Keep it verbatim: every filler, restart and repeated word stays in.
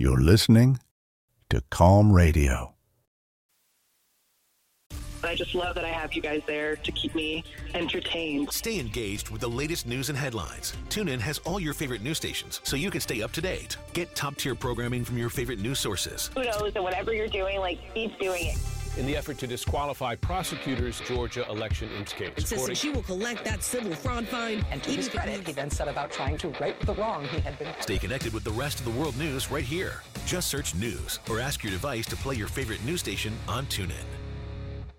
You're listening to Calm Radio. I just love that I have you guys there to keep me entertained. Stay engaged with the latest news and headlines. TuneIn has all your favorite news stations, so you can stay up to date. Get top-tier programming from your favorite news sources. Who knows that whatever you're doing, like, keep doing it. In the effort to disqualify prosecutors' Georgia election case. Insisting she will collect that civil fraud fine. And to his credit, he then set about trying to right the wrong he had been. Stay connected with the rest of the world news right here. Just search news or ask your device to play your favorite news station on TuneIn.